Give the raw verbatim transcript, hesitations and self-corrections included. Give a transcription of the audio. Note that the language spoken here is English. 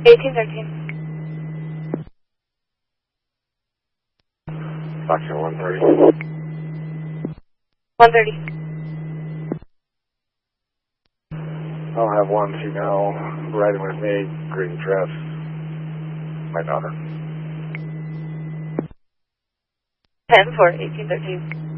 eighteen thirteen. Foxtrot one thirty. one thirty. I'll have one female riding with me, green dress, my daughter. ten for eighteen thirteen.